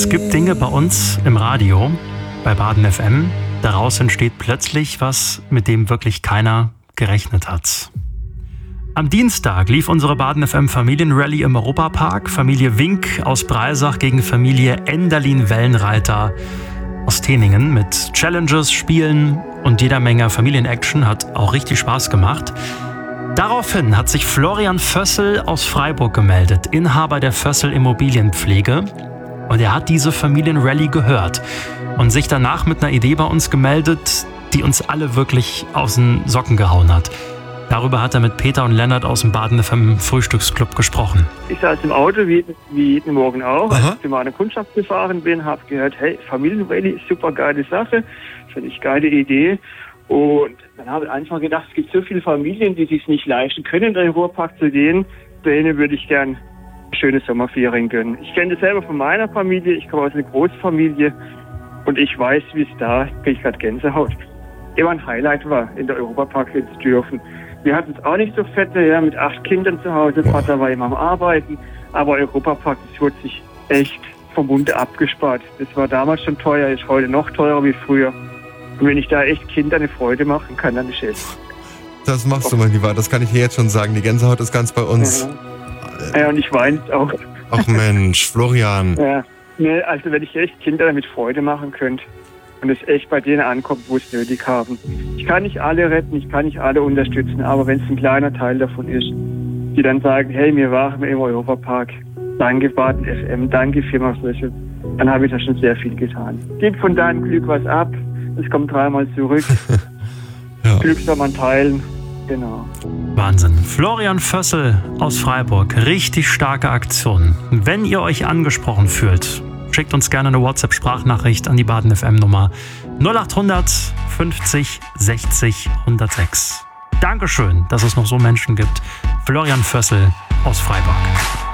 Es gibt Dinge bei uns im Radio, bei Baden FM, daraus entsteht plötzlich was, mit dem wirklich keiner gerechnet hat. Am Dienstag lief unsere Baden FM Familienrallye im Europapark. Familie Wink aus Breisach gegen Familie Enderlin-Wellenreiter aus Teningen mit Challenges, Spielen und jeder Menge Familienaction. Hat auch richtig Spaß gemacht. Daraufhin hat sich Florian Vössel aus Freiburg gemeldet, Inhaber der Vössel Immobilienpflege. Und er hat diese Familienrallye gehört und sich danach mit einer Idee bei uns gemeldet, die uns alle wirklich aus den Socken gehauen hat. Darüber hat er mit Peter und Lennart aus dem Baden FM Frühstücksclub gesprochen. Ich saß im Auto, wie jeden Morgen auch, als ich zu meiner Kundschaft gefahren bin, habe gehört, hey, Familienrallye ist super geile Sache, finde ich geile Idee. Und dann habe ich einfach gedacht, es gibt so viele Familien, die sich nicht leisten können, in den Ruhrpark zu gehen. Denen würde ich gern schöne Sommerferien gönnen. Ich kenne das selber von meiner Familie, ich komme aus einer Großfamilie und ich weiß, wie es da, kriege ich gerade Gänsehaut, immer ein Highlight war, in der Europapark hin zu dürfen. Wir hatten es auch nicht so fette, ja, mit 8 Kindern zu Hause, Vater war immer am Arbeiten, aber Europapark, das wurde sich echt vom Munde abgespart. Das war damals schon teuer, ist heute noch teurer wie früher. Und wenn ich da echt Kindern eine Freude machen kann, dann ist es. Das machst du, mein Lieber, das kann ich dir jetzt schon sagen. Die Gänsehaut ist ganz bei uns. Ja, und ich weine auch. Ach Mensch, Florian. Ja, ne, also wenn ich echt Kinder damit Freude machen könnte und es echt bei denen ankommt, wo es nötig haben. Ich kann nicht alle retten, ich kann nicht alle unterstützen, aber wenn es ein kleiner Teil davon ist, die dann sagen, hey, wir waren im Europapark, danke Baden FM, danke Firma Frösche, dann habe ich da schon sehr viel getan. Gib von deinem Glück was ab, es kommt 3-mal zurück. Ja. Glück soll man teilen. Genau. Wahnsinn. Florian Vössel aus Freiburg. Richtig starke Aktion. Wenn ihr euch angesprochen fühlt, schickt uns gerne eine WhatsApp-Sprachnachricht an die Baden FM-Nummer 0800 50 60 106. Dankeschön, dass es noch so Menschen gibt. Florian Vössel aus Freiburg.